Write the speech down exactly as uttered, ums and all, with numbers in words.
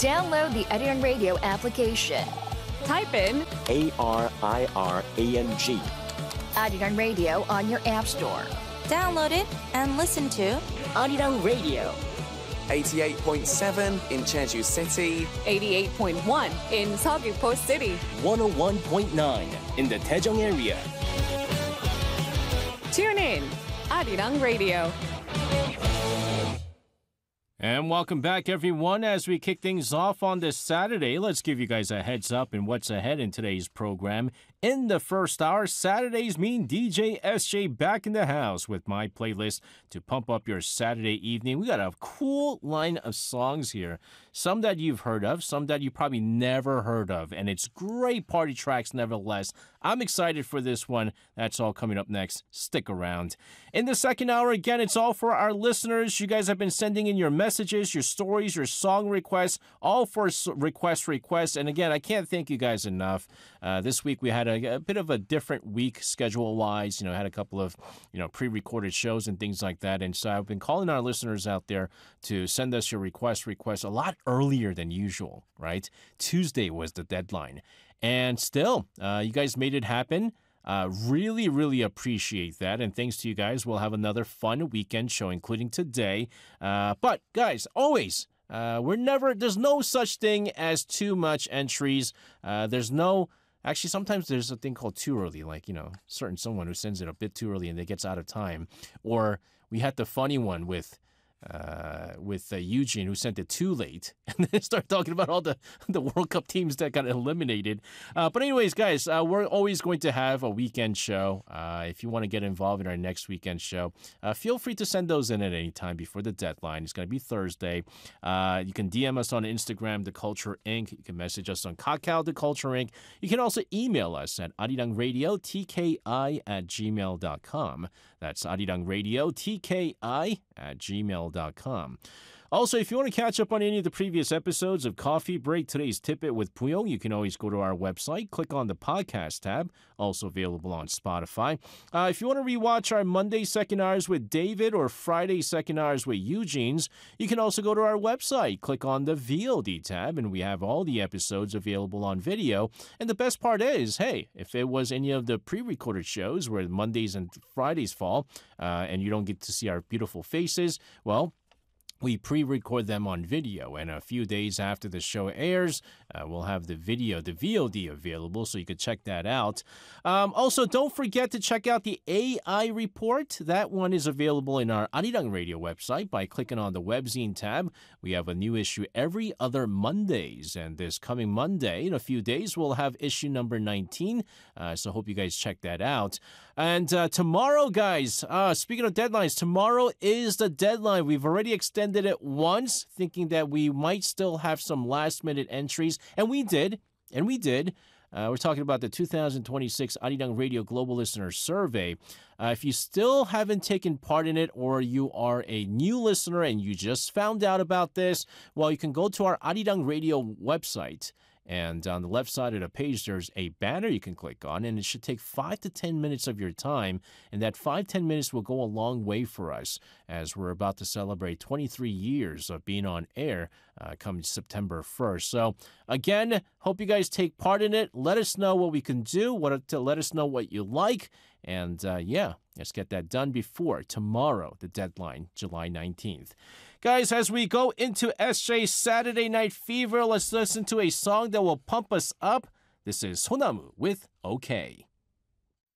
Download the Arirang Radio application. Type in A R I R A N G. Arirang Radio on your app store. Download it and listen to Arirang Radio. eighty-eight point seven in Jeju City. eighty-eight point one in Seogwipo City. one oh one point nine in the Daejeong area. Tune in, Arirang Radio. And welcome back, everyone. As we kick things off on this Saturday, let's give you guys a heads up in what's ahead in today's program. In the first hour, Saturdays mean D J S J back in the house with my playlist to pump up your Saturday evening. We got a cool line of songs here. Some that you've heard of, some that you probably never heard of. And it's great party tracks nevertheless. I'm excited for this one. That's all coming up next. Stick around. In the second hour, again, it's all for our listeners. You guys have been sending in your messages, your stories, your song requests, all for request requests. And again, I can't thank you guys enough. Uh, this week we had a, a bit of a different week schedule-wise. You know, had a couple of, you know, pre-recorded shows and things like that. And so I've been calling our listeners out there to send us your request requests a lot earlier than usual, right? Tuesday was the deadline. And still, uh, you guys made it happen. Uh, really, really appreciate that. And thanks to you guys, we'll have another fun weekend show, including today. Uh, but guys, always, uh, we're never, there's no such thing as too much entries. Uh, there's no, actually, sometimes there's a thing called too early, like, you know, certain someone who sends it a bit too early and it gets out of time. Or we had the funny one with Uh, with uh, Eugene, who sent it too late, and then start talking about all the, the World Cup teams that got eliminated. Uh, but anyways, guys, uh, we're always going to have a weekend show. Uh, if you want to get involved in our next weekend show, uh, feel free to send those in at any time before the deadline. It's going to be Thursday. Uh, you can D M us on Instagram, The Culture Incorporated. You can message us on Kakao, The Culture Incorporated. You can also email us at arirangradio, T K I at gmail dot com. That's arirangradio, T K I at gmail dot com. Also, if you want to catch up on any of the previous episodes of Coffee Break, Today's Tidbit with Puyong, you can always go to our website, click on the podcast tab, also available on Spotify. Uh, if you want to rewatch our Monday second hours with David or Friday second hours with Eugene's, you can also go to our website, click on the V O D tab, and we have all the episodes available on video. And the best part is, hey, if it was any of the pre-recorded shows where Mondays and Fridays fall, uh, and you don't get to see our beautiful faces, well, we pre-record them on video, and a few days after the show airs, uh, we'll have the video, the V O D available, so you could check that out. Um, also, don't forget to check out the A I report. That one is available in our Arirang Radio website by clicking on the webzine tab. We have a new issue every other Mondays, and this coming Monday, in a few days, we'll have issue number nineteen, uh, so hope you guys check that out. And uh, tomorrow, guys, uh, speaking of deadlines, tomorrow is the deadline. We've already extended it once, thinking that we might still have some last-minute entries, and we did, and we did. Uh, we're talking about the two thousand twenty-six Arirang Radio Global Listener Survey. Uh, if you still haven't taken part in it, or you are a new listener and you just found out about this, well, you can go to our Arirang Radio website. And on the left side of the page, there's a banner you can click on, and it should take five to ten minutes of your time. And that five, ten minutes will go a long way for us as we're about to celebrate twenty-three years of being on air uh, come September first. So again, hope you guys take part in it. Let us know what we can do, what to let us know what you like. And uh, yeah, let's get that done before tomorrow, the deadline, July nineteenth. Guys, as we go into S J's Saturday Night Fever, let's listen to a song that will pump us up. This is Sonamu with OK.